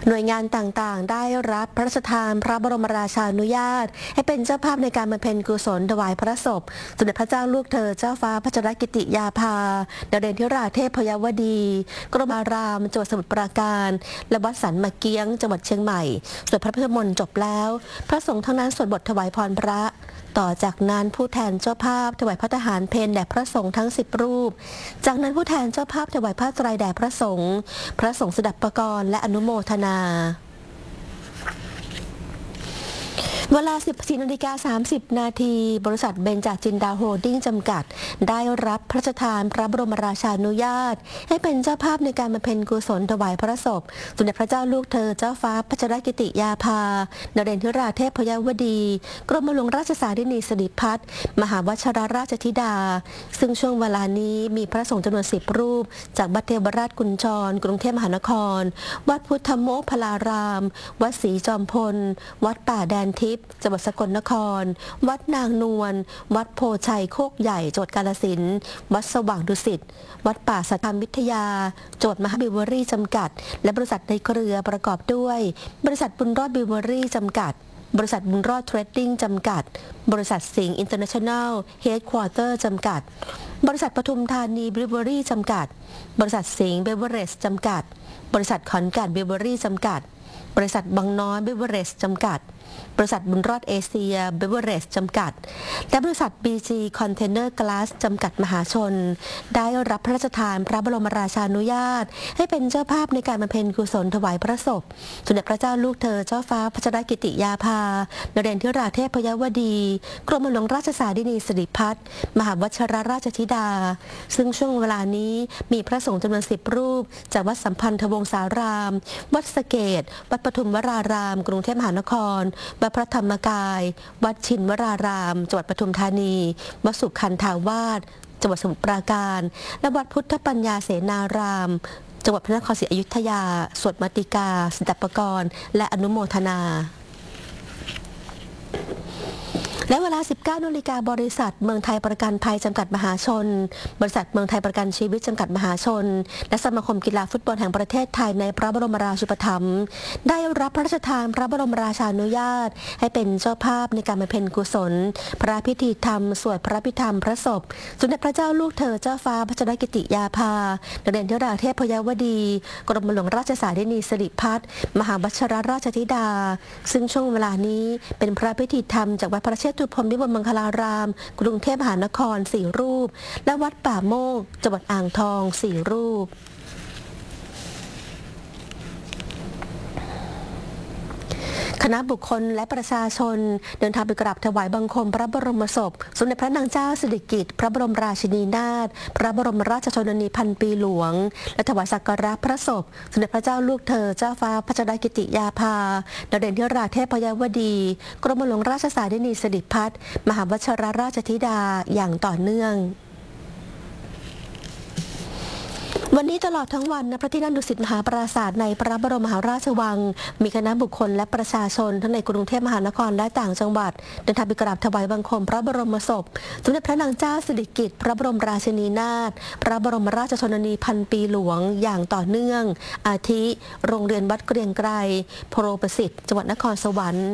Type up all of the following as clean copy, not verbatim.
หน่วยงานต่างๆได้รับพระราชทานพระบรมราชานุญาตให้เป็นเจ้าภาพในการบำเพ็ญกุศลถวายพระศพสมเด็จพระเจ้าลูกเธอเจ้าฟ้าพัชรกิติยาภาดาวเด่นธิราเทพยวดีกรมอารามจังหวัดสมุทรปราการและวัดสันมะเกียงจังหวัดเชียงใหม่สวดพระพุทธมนต์จบแล้วพระสงฆ์ทั้งนั้นสวดบทถวายพรพระต่อจากนั้นผู้แทนเจ้าภาพถวายพระทหารเพลแด่พระสงฆ์ทั้ง10รูปจากนั้นผู้แทนเจ้าภาพถวายผ้าไตรแด่พระสงฆ์สดับปกรณ์และอนุโมทนาเวลา 14:30 น.บริษัทเบญจจินดาโฮลดิ้งจำกัดได้รับพระราชทานพระบรมราชานุญาตให้เป็นเจ้าภาพในการบำเพ็ญกุศลถวายพระศพสมเด็จพระเจ้าลูกเธอเจ้าฟ้าพัชรกิติยาภานเรศธิราเทพยวดีกรมหลวงราชสารินีสิริพัฒน์มหาวชิรราชธิดาซึ่งช่วงเวลานี้มีพระสงฆ์จำนวน10รูปจากวัดเทวราชกุญชรกรุงเทพมหานครวัดพุทธโมกขลารามวัดศรีจอมพลวัดป่าแดนทิพย์จังหวัดสกลนครวัดนางนวลวัดโพชัยโคกใหญ่จังหวัดกาฬสินธุ์วัดสว่างดุสิตวัดป่าสัทธรรมวิทยาจังหวัดมหาบิวอรี่จำกัดและบริษัทในเครือประกอบด้วยบริษัทบุญรอดบิวอรี่จำกัดบริษัทบุญรอดเทรดดิ้งจำกัดบริษัทสิงห์อินเตอร์เนชั่นแนลเฮดควอเตอร์จำกัดบริษัทปทุมธานีบิวอรี่จำกัดบริษัทสิงห์เบเวอเรจจำกัดบริษัทขอนแก่นบิวอรี่จำกัดบริษัทบางน้อยเบเวอเรจจำกัดบริษัทบุญรอดเอเชียเบเวอเรจจำกัดและบริษัท BG Container Glass จำกัดมหาชนได้รับพระราชทานพระบรมราชานุญาตให้เป็นเจ้าภาพในการบำเพ็ญกุศลถวายพระศพสมเด็จพระเจ้าลูกเธอเจ้าฟ้าพัชรกิติยาภานเรศธิราเทพยวดีกรมหลวงราชสารินีสิริพัฒน์มหาวชิรราชธิดาซึ่งช่วงเวลานี้มีพระสงฆ์จำนวน10รูปจากวัดสัมพันธวงศารามวัดสะเกษวัดปทุมวรารามกรุงเทพมหานครวัดพระธรรมกายวัดชินวรารามจังหวัดปทุมธานีวัดสุขันธาวาสจังหวัดสมุทรปราการและวัดพุทธปัญญาเสนารามจังหวัดพระนครศรีอยุธยาสวดมาติกาสดับปกรณ์และอนุโมทนาและเวลา 19 นาฬิกาบริษัทเมืองไทยประกันภัยจำกัดมหาชนบริษัทเมืองไทยประกันชีวิตจำกัดมหาชนและสมาคมกีฬาฟุตบอลแห่งประเทศไทยในพระบรมราชูปถัมภ์ได้รับพระราชทานพระบรมราชานุญาตให้เป็นเจ้าภาพในการบำเพ็ญกุศลพระพิธีธรรมสวดพระพิธรรมพระศพสมเด็จพระเจ้าลูกเธอเจ้าฟ้าพัชรกิติยาภานเรศธิราเทพยวดีกรมหลวงราชสารินีสิริพัฒน์มหาวชิรราชธิดาซึ่งช่วงเวลานี้เป็นพระพิธีธรรมจากวัดพระเชตุพนวิมลมังคลารามกรุงเทพมหานคร4รูปและวัดป่าโมกจังหวัดอ่างทอง4รูปคณะบุคคลและประชาชนเดินทางไปกราบถวายบังคมพระบรมศพสมเด็จพระนางเจ้าสิริกิติ์พระบรมราชินีนาถพระบรมราชชนนีพันปีหลวงและถวายสักการะพระศพสมเด็จพระเจ้าลูกเธอเจ้าฟ้าพัชรกิติยาภานเรศธิราเทพยวดีกรมหลวงราชสารินีสิริพัฒน์มหาวชิรราชธิดาอย่างต่อเนื่องวันนี้ตลอดทั้งวันณพระที่นั่งดุสิตมหาปราสาทในพระบรมมหาราชวังมีคณะบุคคลและประชาชนทั้งในกรุงเทพมหานครและต่างจังหวัดเดินทางไปกราบถวายบังคมพระบรมศพสมเด็จพระนางเจ้าสิริกิติ์พระบรมราชินีนาถพระบรมราชชนนีพันปีหลวงอย่างต่อเนื่องอาทิโรงเรียนวัดเกรียงไกรโพธิ์ประสิทธิ์จังหวัดนครสวรรค์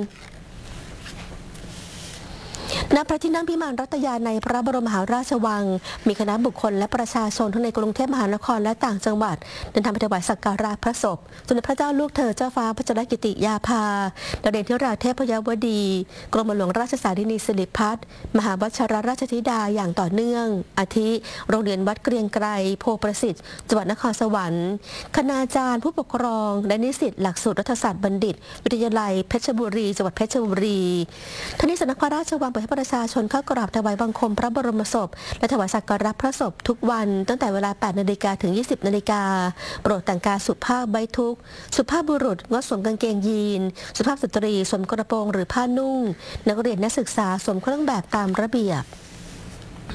ณพระที่นั่งพิมานรัตยาในพระบรมมหาราชวังมีคณะบุคคลและประชาชนทั้งในกรุงเทพมหานครและต่างจังหวัดเดินทางไปถวายสักการะพระศพสมเด็จพระเจ้าลูกเธอเจ้าฟ้าพัชรกิติยาภานเรศธิราเทพยวดีกรมหลวงราชสารินีสิริพัฒน์มหาวชิรราชธิดาอย่างต่อเนื่องอาทิโรงเรียนวัดเกรียงไกรโพธิ์ประสิทธิ์จังหวัดนครสวรรค์คณาจารย์ผู้ปกครองและนิสิตหลักสูตรรัฐศาสตร์บัณฑิตวิทยาลัยเพชรบุรีจังหวัดเพชรบุรีทั้งนี้สำนักพระราชวังเปิดให้ประชาชนเข้ากราบถวายบังคมพระบรมศพและถวายสักการะพระศพทุกวันตั้งแต่เวลา 8 นาฬิกาถึง 20 นาฬิกาโปรดแต่งกายสุภาพไว้ทุกข์สุภาพบุรุษงดสวมกางเกงยีนสุภาพสตรีสวมกระโปรงหรือผ้านุ่งนักเรียนนักศึกษาสวมเครื่องแบบตามระเบียบ